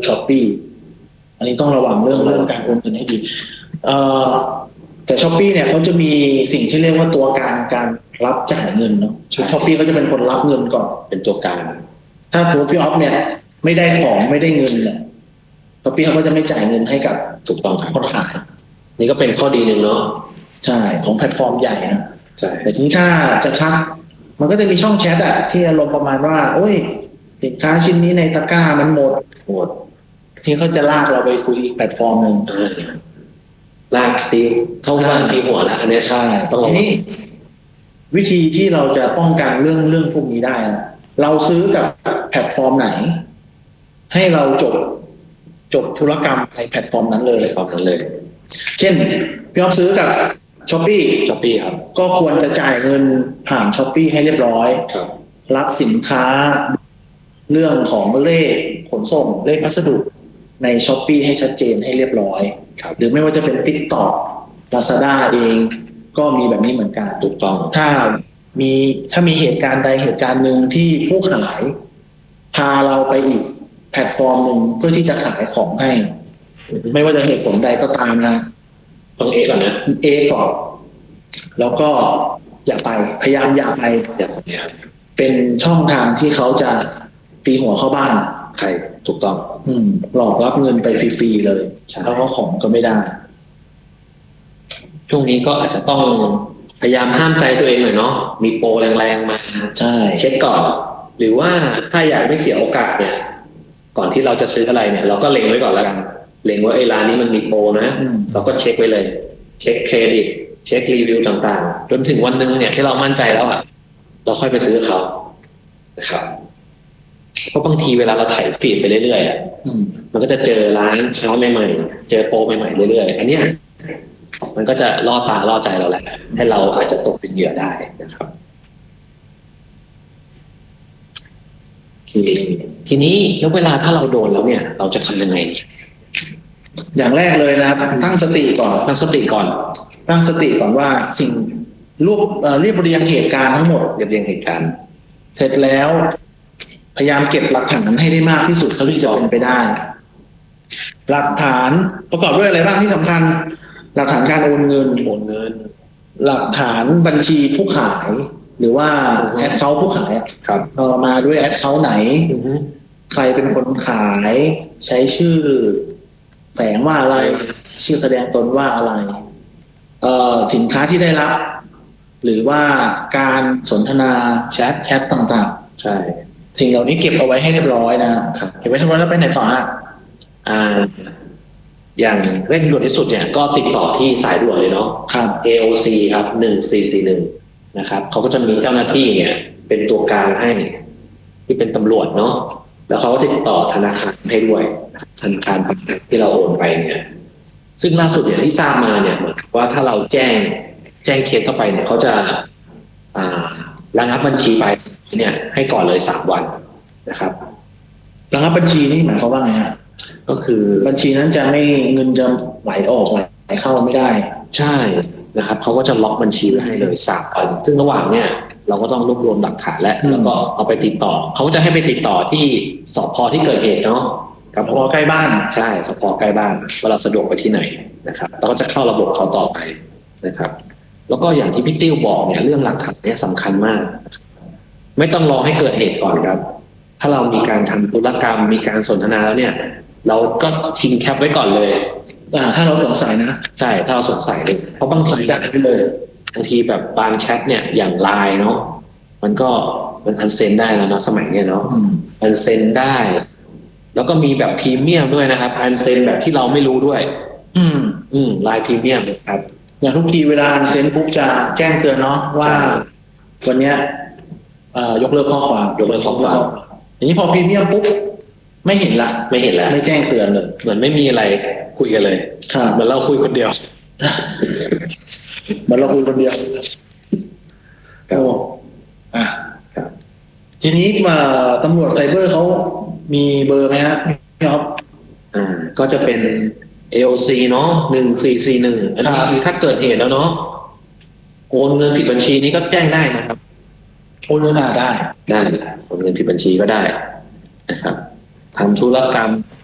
Shopee อันนี้ต้องระวังเรื่องการโอนเงินให้ดีแต่ Shopee เนี่ยเขาจะมีสิ่งที่เรียกว่าตัวการรับจ่ายเงินเนาะ Shopee เขาจะเป็นคนรับเงินก่อนเป็นตัวกลางถ้าตัวพี่ออฟเนี่ยไม่ได้ของไม่ได้เงินเนี่ยShopeeเขาก็จะไม่จ่ายเงินให้กับถูกต้องครับคนขายนี่ก็เป็นข้อดีหนึ่งเนาะใช่ของแพลตฟอร์มใหญ่นะใช่แต่ทีนี้ถ้าจะทักมันก็จะมีช่องแชทอะที่อารมณ์ประมาณว่าโอ้ยสินค้าชิ้นนี้ในตะกร้ามันหมดที่เขาจะลากเราไปคุยอีกแพลตฟอร์มหนึ่งลากตีเข้าบ้านตีหัวละอันนี้ใช่ทีนี้วิธีที่เราจะป้องกันเรื่องพวกนี้ได้เราซื้อกับแพลตฟอร์มไหนให้เราจบธุรกรรมในแพลตฟอร์มนั้นเลยเช่นพี่อ๊อฟซื้อกับShopee ครับก็ควรจะจ่ายเงินผ่านShopeeให้เรียบร้อยรับสินค้าเรื่องของเลขขนส่งเลขพัสดุในShopeeให้ชัดเจนให้เรียบร้อยหรือไม่ว่าจะเป็น TikTok Lazada เองก็มีแบบนี้เหมือนกันถูกต้องถ้ามีเหตุการณ์ใดเหตุการณ์หนึ่งที่ผู้ขายพาเราไปอีกแพลตฟอร์มหนึ่งเพื่อที่จะขายของให้ไม่ว่าจะเหตุผลใดก็ตามนะต้องก่อนนะก่อนแล้วก็พยายามอย่าไปเป็นช่องทางที่เขาจะตีหัวเข้าบ้านใครถูกต้องหลอกรับเงินไปฟรีๆเลยแล้วก็ของก็ไม่ได้ช่วงนี้ก็อาจจะต้องพยายามห้ามใจตัวเองหน่อยเนาะมีโปรแรงๆมาใช่เช็คก่อนหรือว่าถ้าอยากไม่เสียโอกาสเนี่ยก่อนที่เราจะซื้ออะไรเนี่ยเราก็เล็งไว้ก่อนแล้วกันเล็งว่าไอ้ร้านนี้มันมีโปรนะเราก็เช็คไว้เลยเช็คเครดิตเช็ครีวิวต่างๆจนถึงวันนึงเนี่ยที่เรามั่นใจแล้วเราค่อยไปซื้อเขานะครับเพราะบางทีเวลาเราถ่ายฟีดไปเรื่อยๆมันก็จะเจอร้านค้าใหม่ๆเจอโปรใหม่ๆเรื่อยๆอันนี้มันก็จะล่อตาล่อใจเราแหละให้เราอาจจะตกเป็นเหยื่อได้นะครับทีนี้แล้วเวลาถ้าเราโดนแล้วเนี่ยเราจะทำยังไงอย่างแรกเลยนะครับตั้งสติก่อนตั้งสติก่อนว่าสิ่งเรียบเรียงเหตุการณ์ทั้งหมดเรียบเรียงเหตุการณ์เสร็จแล้วพยายามเก็บหลักฐานให้ได้มากที่สุดเท่าที่จะเป็นไปได้หลักฐานประกอบด้วยอะไรบ้างที่สำคัญหลักฐานการโอนเงินหลักฐานบัญชีผู้ขายหรือว่าแอดเคาท์ผู้ขายมาด้วยแอดเคาท์ไหนใครเป็นคนขายใช้ชื่อแฝงว่าอะไรชื่อแสดงตนว่าอะไรสินค้าที่ได้รับหรือว่าการสนทนาแชทต่างๆใช่สิ่งเหล่านี้เก็บเอาไว้ให้เรียบร้อยนะเก็บไว้ทั้งหมดแล้วไปไหนต่อฮะอย่างเร่งด่วนที่สุดเนี่ยก็ติดต่อที่สายด่วนเลยเนาะครับ AOC ครับ1441นะครับเขาก็จะมีเจ้าหน้าที่เนี่ยเป็นตัวกลางให้ที่เป็นตำรวจเนาะแล้วเขาก็ติดต่อธนาคารให้ด้วยธนาคารที่เราโอนไปเนี่ยซึ่งล่าสุดเนี่ยที่ทราบมาเนี่ยเหมือนว่าถ้าเราแจ้งเคสเข้าไปเนี่ยเขาจะระงับบัญชีไปเนี่ยให้ก่อนเลย3 วันนะครับระงับบัญชีนี่หมายความว่าไงฮะก็คือบัญชีนั้นจะไม่เงินจะไหลออกไหลเข้าไม่ได้ใช่นะครับเขาก็จะล็อกบัญชีไว้ให้เลย3 วันซึ่งระหว่างเนี่ยเราก็ต้องรวบรวมหลักฐานแล้วก็เอาไปติดต่อเขาก็จะให้ไปติดต่อที่สภ.ที่เกิดเหตุเนาะกับสภ.ใกล้บ้านใช่สภ.ใกล้บ้านว่าเราสะดวกไปที่ไหนนะครับแล้วก็จะเข้าระบบเขาต่อไปนะครับแล้วก็อย่างที่พี่ติ้วบอกเนี่ยเรื่องหลักฐานเนี่ยสำคัญมากไม่ต้องรอให้เกิดเหตุก่อนครับถ้าเรามีการทำธุรกรรมมีการสนทนาแล้วเนี่ยเราก็ชิงแคปไว้ก่อนเลยถ้าเราสงสัยนะใช่ถ้าเราสงสัยเลยเพราะบางทีบางทีแบบบางแชทเนี่ยอย่างไลน์เนาะมันอันเซ็นได้แล้วเนาะสมัยเนี้ยเนาะอันเซ็นได้แล้วก็มีแบบพรีเมียมด้วยนะครับอันเซ็นแบบที่เราไม่รู้ด้วยไลน์พรีเมียมครับอย่างทุกทีเวลาอันเซ็นปุ๊บจะแจ้งเตือนเนาะว่าวันเนี้ยยกเลิกข้อความอย่างนี้พอพรีเมียมปุ๊บไม่เห็นละไม่แจ้งเตือนเลยเหมือนไม่มีอะไรคุยกันเลยเหมือนเราคุยคนเดียวทีนี้มาตำรวจไซเบอร์เขามีเบอร์ไหมฮะพี่อ๊อฟก็จะเป็น AOC เนาะ1441อันนี้คือถ้าเกิดเหตุแล้วเนาะโอนเงินผิดบัญชีนี้ก็แจ้งได้นะครับโอนเงินได้โอนเงินผิดบัญชีก็ได้นะครับทำธุรกรรม